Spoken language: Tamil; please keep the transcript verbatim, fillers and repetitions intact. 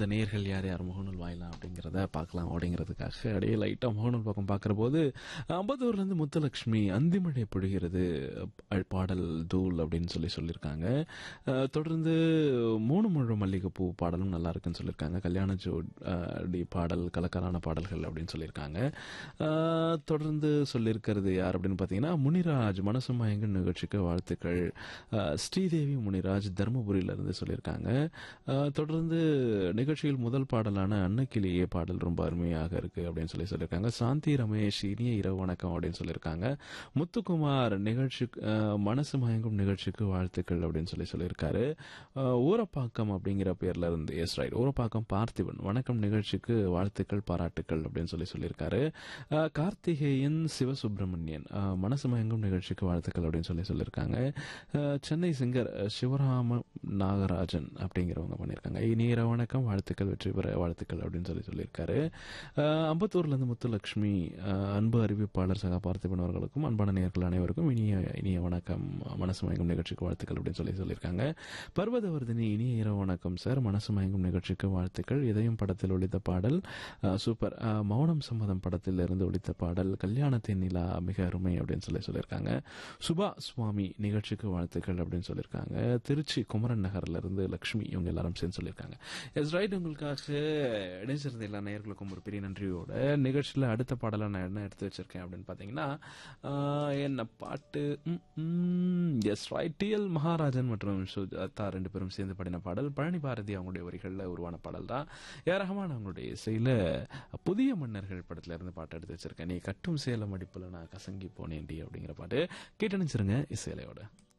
அந்த நேர்கள் யார் யார் முகநூல் வாயிலாம் அப்படிங்கிறத பார்க்கலாம் அப்படிங்கிறதுக்காக அப்படியே லைட்டா முகநூல் பக்கம் பார்க்கிற போது அம்பத்தூர்ல இருந்து முத்துலட்சுமி அந்திமழை பொழிகிறது பாடல் தூள் அப்படின்னு சொல்லி சொல்லியிருக்காங்க. தொடர்ந்து மூணு முழு மல்லிகைப்பூ பாடலும் நல்லா இருக்குன்னு சொல்லியிருக்காங்க. கல்யாண ஜோடி பாடல் கலக்கலான பாடல்கள் அப்படின்னு சொல்லியிருக்காங்க. தொடர்ந்து சொல்லியிருக்கிறது யார் அப்படின்னு பார்த்தீங்கன்னா முனிராஜ் மனசு மயங்கும் நிகழ்ச்சிக்கு வாழ்த்துக்கள். ஸ்ரீதேவி முனிராஜ் தருமபுரியிலிருந்து சொல்லியிருக்காங்க. தொடர்ந்து நிகழ்ச்சியில் முதல் பாடலான அன்னக்கிளியே பாடல் ரொம்ப அருமையாக இருக்கு அப்படின்னு சொல்லி சொல்லியிருக்காங்க. சாந்தி ரமேஷ் இனிய இரவு வணக்கம் அப்படின்னு சொல்லியிருக்காங்க. முத்துக்குமார் நிகழ்ச்சி மனசு மயங்கும் நிகழ்ச்சிக்கு வாழ்த்துக்கள் அப்படின்னு சொல்லி சொல்லியிருக்காரு. ஊரப்பாக்கம் அப்படிங்கிற பேர்ல இருந்து எஸ் ரைட் ஊரப்பாக்கம் பார்த்திபன் வணக்கம் நிகழ்ச்சிக்கு வாழ்த்துக்கள் பாராட்டுக்கள் அப்படின்னு சொல்லி சொல்லியிருக்காரு. கார்த்திகேயன் சிவசுப்பிரமணியன் மனசு மயங்கும் நிகழ்ச்சிக்கு வாழ்த்துக்கள் அப்படின்னு சொல்லி சொல்லியிருக்காங்க. சென்னை சிங்கர் சிவராம நாகராஜன் அப்படிங்கிறவங்க பண்ணியிருக்காங்க. இனிய வணக்கம் வாழ்த்துக்கள் வெற்றி பெற வாழ்த்துக்கள் அப்படின்னு சொல்லி சொல்லியிருக்காரு. அம்பத்தூர்ல இருந்து முத்துலட்சுமி அன்பு அறிவிப்பாளர் சகா பார்த்திபன் அவர்களுக்கும் அன்பான நேயர்கள் அனைவருக்கும் இனிய இனிய வணக்கம் மனசு மயங்கும் நிகழ்ச்சிக்கு வாழ்த்துக்கள் அப்படின்னு சொல்லி சொல்லியிருக்காங்க. பர்வதவர்தினி இனிய இரவு வணக்கம் சார் மனசு மயங்கும் நிகழ்ச்சிக்கு வாழ்த்துக்கள். இதயம் படத்தில் ஒழித்த பாடல் சூப்பர். மௌனம் சம்மதம் படத்தில் இருந்து ஒழித்த பாடல் கல்யாணத்தின் நிலா மிக அருமை அப்படின்னு சொல்லி சொல்லியிருக்காங்க. சுபா சுவாமி நிகழ்ச்சிக்கு வாழ்த்துக்கள் அப்படின்னு சொல்லியிருக்காங்க. திருச்சி குமரன் நகர்ல இருந்து லட்சுமி இவங்க எல்லாரும் சேர்ந்து சொல்லியிருக்காங்க. எஸ் ரைட் உங்களுக்காக இணைச்சிருந்த எல்லா நேயர்களுக்கும் ஒரு பெரிய நன்றியோட நிகழ்ச்சியில் அடுத்த பாடலை நான் என்ன எடுத்து வச்சிருக்கேன் அப்படின்னு பாத்தீங்கன்னா என்ன பாட்டு எஸ் ரைட் டி எல் மகாராஜன் மற்றும் சுஜாதா ரெண்டு பேரும் சேர்ந்து பாடின பாடல் பழனி பாரதி அவங்களுடைய வரிகளில் உருவான பாடல் தான். ஏ ரஹ்மான் அவங்களுடைய இசையில புதிய மன்னர்கள் படத்துல இருந்து பாட்டு எடுத்து வச்சிருக்கேன். நீ கட்டும் சேலம் அடிப்புல நான் கசங்கி போனேன்டி அப்படிங்கிற பாட்டு கேட்டு நினைச்சிருங்க இசையிலையோட.